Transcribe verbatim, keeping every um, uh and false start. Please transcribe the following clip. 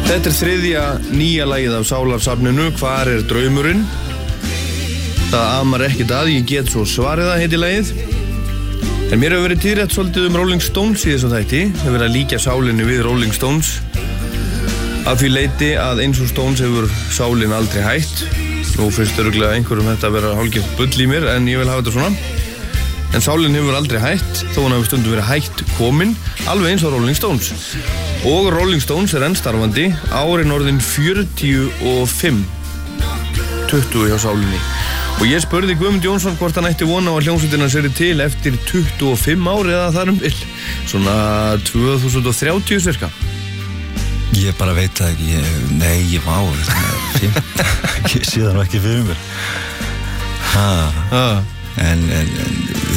Þetta er þriðja nýja lagið af Sálarsafninu, Hvar er draumurinn? Það amar ekkert að, ég get svo svarið það, heiti lagið. En mér hefur verið tíðrætt svolítið um Rolling Stones í þessum þætti. Það hefur verið að líkja sálinni við Rolling Stones. Af því leiti að eins og Stones hefur sálin aldrei hætt. Nú finnst örugglega einhverjum þetta að vera hálfgert bull í mér, en ég vil hafa þetta svona. En sálin hefur aldrei hætt, þó hann hefur stundum verið hætt komin, alveg eins og Rolling Stones. Og Rolling Stones er enn starfandi, árin orðin fjörutíu og fimm, tuttugu hjá sálinni. Og ég spurði Guðmund Jónsson hvort hann ætti vona á að hljómsveitin hans yrði til eftir tuttugu og fimm ári eða þar um bil. Svona tvö þúsund og þrjátíu cirka. Ég bara veit það ekki, ég, nei, ég má, ég sé það nú ekki fyrir mér. Ha, ha. En, en, en